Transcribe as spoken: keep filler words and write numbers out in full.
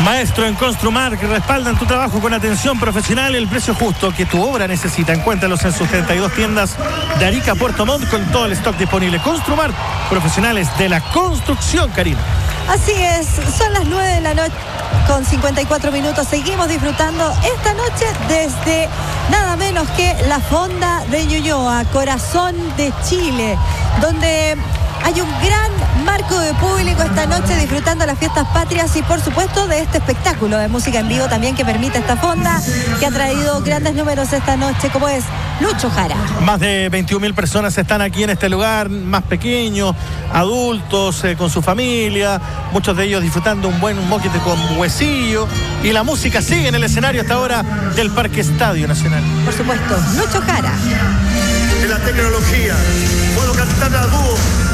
Maestro en Construmar, que respaldan tu trabajo con atención profesional y el precio justo que tu obra necesita. Encuéntralos en sus treinta y dos tiendas de Arica a Puerto Montt con todo el stock disponible. Construmar, profesionales de la construcción, Karina. Así es, son las nueve de la noche con cincuenta y cuatro minutos. Seguimos disfrutando esta noche desde nada menos que la Fonda de Ñuñoa, corazón de Chile, donde hay un gran marco de público esta noche disfrutando las fiestas patrias y por supuesto de este espectáculo de música en vivo también que permite esta fonda, que ha traído grandes números esta noche, como es Lucho Jara. Más de veintiún mil personas están aquí en este lugar, más pequeños, adultos, eh, con su familia, muchos de ellos disfrutando un buen moquete con huesillo, y la música sigue en el escenario hasta ahora del Parque Estadio Nacional. Por supuesto, Lucho Jara. De la tecnología, puedo cantar a dúo